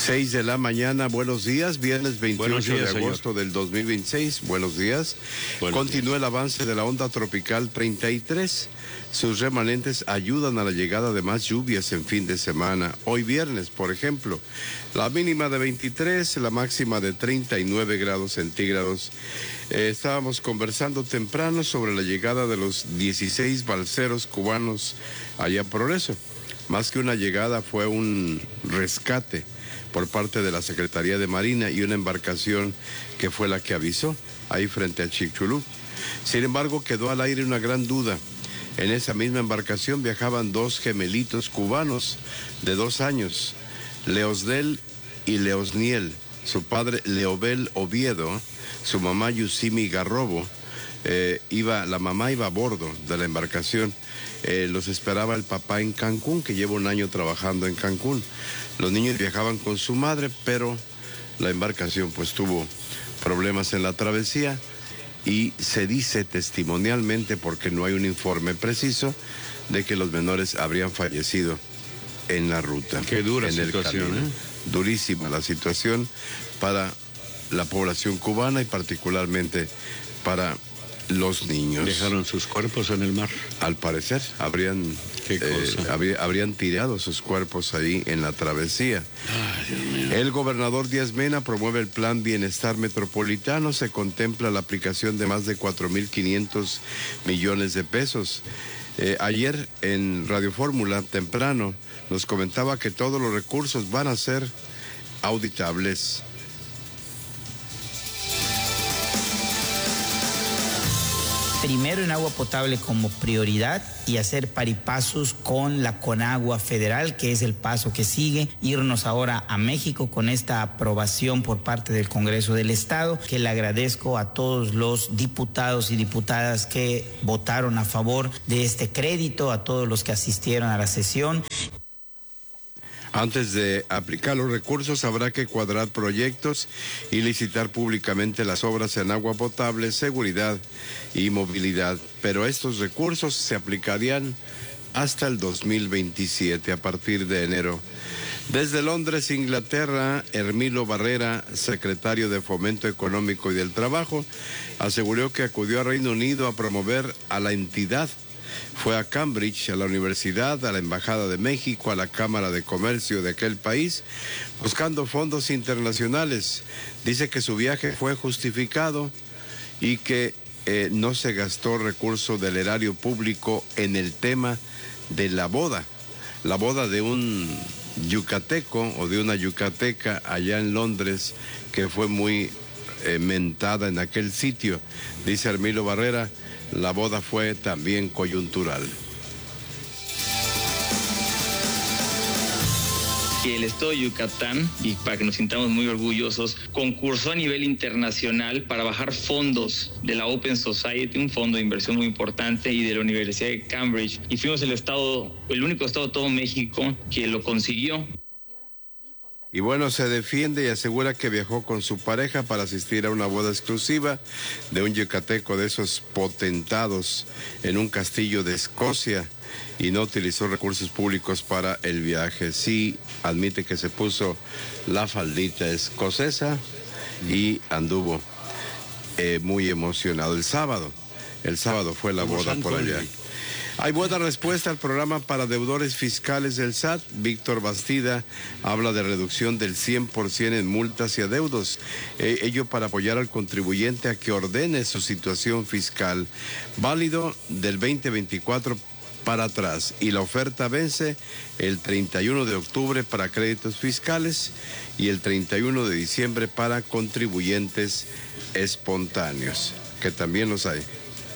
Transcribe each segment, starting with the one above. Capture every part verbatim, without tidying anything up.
Seis de la mañana, buenos días, viernes veintiocho días, de agosto señor. del dos mil veintiséis, buenos días. Buenos Continúa días. el avance de la onda tropical treinta y tres. Sus remanentes ayudan a la llegada de más lluvias en fin de semana. Hoy viernes, por ejemplo, la mínima de veintitrés, la máxima de treinta y nueve grados centígrados. Eh, estábamos conversando temprano sobre la llegada de los dieciséis balseros cubanos allá en Progreso. Más que una llegada, fue un rescate por parte de la Secretaría de Marina y una embarcación que fue la que avisó ahí frente al Chicxulub. Sin embargo, quedó al aire una gran duda. En esa misma embarcación viajaban dos gemelitos cubanos de dos años, Leosdel y Leosniel. Su padre, Leobel Oviedo, su mamá, Yusimi Garrobo, eh, iba, la mamá iba a bordo de la embarcación. Eh, los esperaba el papá en Cancún, que lleva un año trabajando en Cancún. Los niños viajaban con su madre, pero la embarcación pues tuvo problemas en la travesía y se dice testimonialmente, porque no hay un informe preciso, de que los menores habrían fallecido en la ruta. Qué dura en situación, el camino. ¿eh? Durísima la situación para la población cubana y particularmente para los niños. Dejaron sus cuerpos en el mar. Al parecer, habrían, Qué cosa. eh, habría- habrían tirado sus cuerpos ahí en la travesía. Ay, Dios mío. El gobernador Díaz Mena promueve el Plan Bienestar Metropolitano. Se contempla la aplicación de más de cuatro mil quinientos millones de pesos. Eh, ayer en Radio Fórmula, temprano, nos comentaba que todos los recursos van a ser auditables. Primero en agua potable como prioridad y hacer paripasos con la Conagua Federal, que es el paso que sigue. Irnos ahora a México con esta aprobación por parte del Congreso del Estado, que le agradezco a todos los diputados y diputadas que votaron a favor de este crédito, a todos los que asistieron a la sesión. Antes de aplicar los recursos habrá que cuadrar proyectos y licitar públicamente las obras en agua potable, seguridad y movilidad. Pero estos recursos se aplicarían hasta el dos mil veintisiete, a partir de enero. Desde Londres, Inglaterra, Hermilo Barrera, secretario de Fomento Económico y del Trabajo, aseguró que acudió a Reino Unido a promover a la entidad. Fue a Cambridge, a la Universidad, a la Embajada de México, a la Cámara de Comercio de aquel país, buscando fondos internacionales. Dice que su viaje fue justificado y que eh, no se gastó recursos del erario público en el tema de la boda. La boda de un yucateco o de una yucateca allá en Londres, que fue muy eh, mentada en aquel sitio. Dice Hermilo Barrera, la boda fue también coyuntural. El Estado de Yucatán, y para que nos sintamos muy orgullosos, concursó a nivel internacional para bajar fondos de la Open Society, un fondo de inversión muy importante, y de la Universidad de Cambridge. Y fuimos el estado, el único estado de todo México que lo consiguió. Y bueno, se defiende y asegura que viajó con su pareja para asistir a una boda exclusiva de un yucateco de esos potentados en un castillo de Escocia y no utilizó recursos públicos para el viaje. Sí admite que se puso la faldita escocesa y anduvo eh, muy emocionado. El sábado, el sábado fue la boda por allá. Hay buena respuesta al programa para deudores fiscales del S A T. Víctor Bastida habla de reducción del cien por ciento en multas y adeudos. Eh, ello para apoyar al contribuyente a que ordene su situación fiscal. Válido del veinte veinticuatro para atrás. Y la oferta vence el treinta y uno de octubre para créditos fiscales y el treinta y uno de diciembre para contribuyentes espontáneos, que también los hay.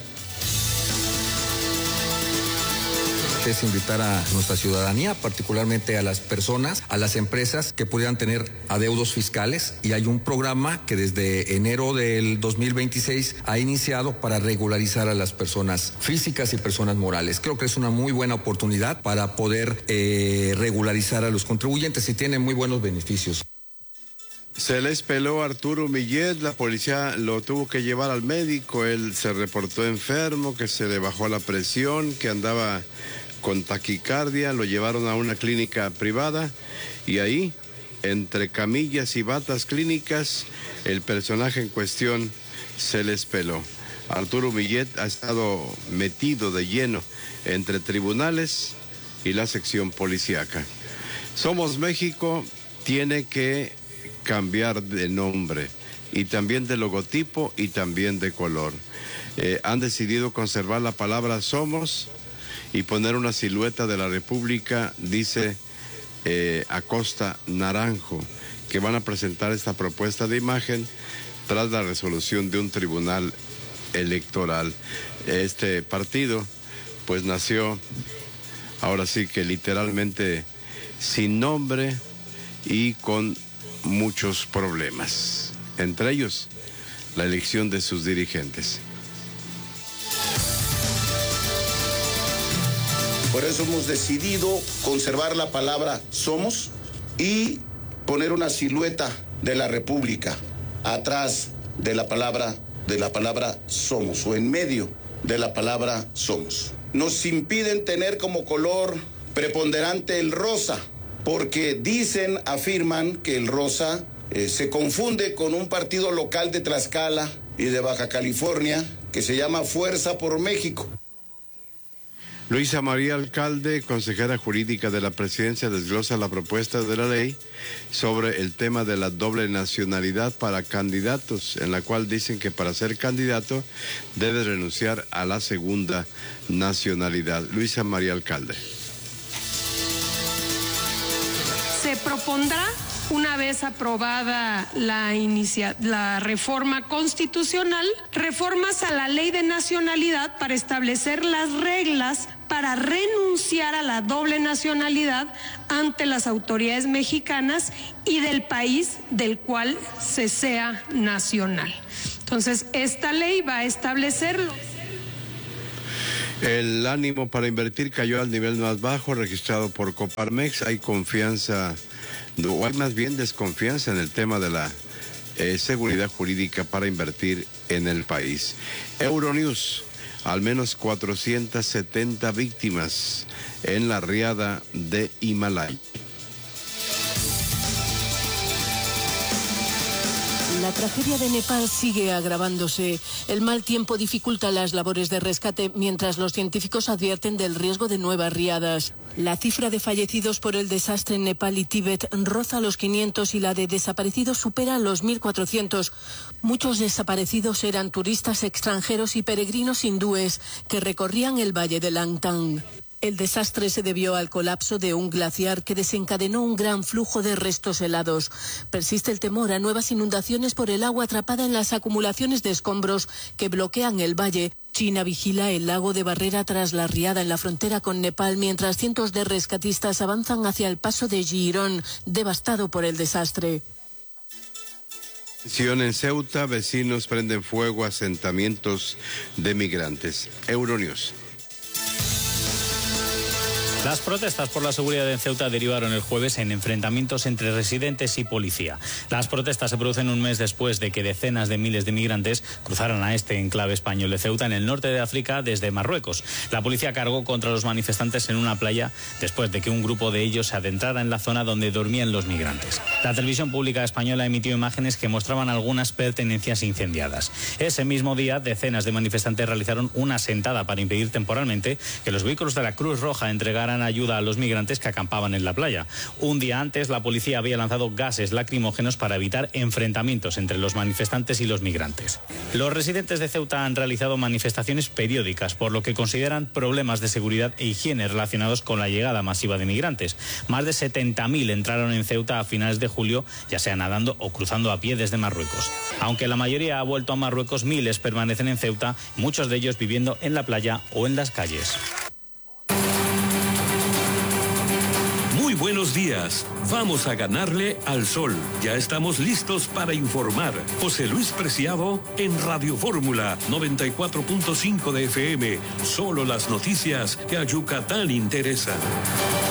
Es invitar a nuestra ciudadanía, particularmente a las personas, a las empresas que pudieran tener adeudos fiscales, y hay un programa que desde enero del dos mil veintiséis ha iniciado para regularizar a las personas físicas y personas morales. Creo que es una muy buena oportunidad para poder eh, regularizar a los contribuyentes y tiene muy buenos beneficios. Se les peló a Arturo Millet, la policía lo tuvo que llevar al médico, él se reportó enfermo, que se le bajó la presión, que andaba con taquicardia, lo llevaron a una clínica privada y ahí entre camillas y batas clínicas, el personaje en cuestión se les peló. Arturo Millet ha estado metido de lleno entre tribunales y la sección policíaca. Somos México tiene que cambiar de nombre y también de logotipo y también de color. Eh, han decidido conservar la palabra Somos y poner una silueta de la República, dice eh, Acosta Naranjo, que van a presentar esta propuesta de imagen tras la resolución de un tribunal electoral. Este partido pues nació ahora sí que literalmente sin nombre y con muchos problemas, entre ellos la elección de sus dirigentes. Por eso hemos decidido conservar la palabra Somos y poner una silueta de la República atrás de la palabra de la palabra Somos, o en medio de la palabra Somos. Nos impiden tener como color preponderante el rosa, porque dicen, afirman que el rosa eh, se confunde con un partido local de Tlaxcala y de Baja California que se llama Fuerza por México. Luisa María Alcalde, consejera jurídica de la presidencia, desglosa la propuesta de la ley sobre el tema de la doble nacionalidad para candidatos, en la cual dicen que para ser candidato debe renunciar a la segunda nacionalidad. Luisa María Alcalde. Se propondrá, una vez aprobada la, inicia, la reforma constitucional, reformas a la ley de nacionalidad para establecer las reglas para renunciar a la doble nacionalidad ante las autoridades mexicanas y del país del cual se sea nacional. Entonces, esta ley va a establecerlo. El ánimo para invertir cayó al nivel más bajo registrado por Coparmex. Hay confianza, o hay más bien desconfianza en el tema de la eh, seguridad jurídica para invertir en el país. Euronews, al menos cuatrocientas setenta víctimas en la riada de Himalaya. La tragedia de Nepal sigue agravándose. El mal tiempo dificulta las labores de rescate mientras los científicos advierten del riesgo de nuevas riadas. La cifra de fallecidos por el desastre en Nepal y Tíbet roza los quinientos y la de desaparecidos supera los mil cuatrocientos. Muchos desaparecidos eran turistas extranjeros y peregrinos hindúes que recorrían el valle de Langtang. El desastre se debió al colapso de un glaciar que desencadenó un gran flujo de restos helados. Persiste el temor a nuevas inundaciones por el agua atrapada en las acumulaciones de escombros que bloquean el valle. China vigila el lago de Barrera tras la riada en la frontera con Nepal, mientras cientos de rescatistas avanzan hacia el paso de Girón, devastado por el desastre. En Ceuta, vecinos prenden fuego a asentamientos de migrantes. Euronews. Las protestas por la seguridad en Ceuta derivaron el jueves en enfrentamientos entre residentes y policía. Las protestas se producen un mes después de que decenas de miles de migrantes cruzaran a este enclave español de Ceuta en el norte de África desde Marruecos. La policía cargó contra los manifestantes en una playa después de que un grupo de ellos se adentrara en la zona donde dormían los migrantes. La televisión pública española emitió imágenes que mostraban algunas pertenencias incendiadas. Ese mismo día, decenas de manifestantes realizaron una sentada para impedir temporalmente que los vehículos de la Cruz Roja entregaran ayuda a los migrantes que acampaban en la playa. Un día antes, la policía había lanzado gases lacrimógenos para evitar enfrentamientos entre los manifestantes y los migrantes. Los residentes de Ceuta han realizado manifestaciones periódicas por lo que consideran problemas de seguridad e higiene relacionados con la llegada masiva de migrantes. Más de setenta mil entraron en Ceuta a finales de julio, ya sea nadando o cruzando a pie desde Marruecos. Aunque la mayoría ha vuelto a Marruecos, miles permanecen en Ceuta, muchos de ellos viviendo en la playa o en las calles. Muy buenos días. Vamos a ganarle al sol. Ya estamos listos para informar. José Luis Preciado en Radio Fórmula noventa y cuatro punto cinco de F M. Solo las noticias que a Yucatán interesan.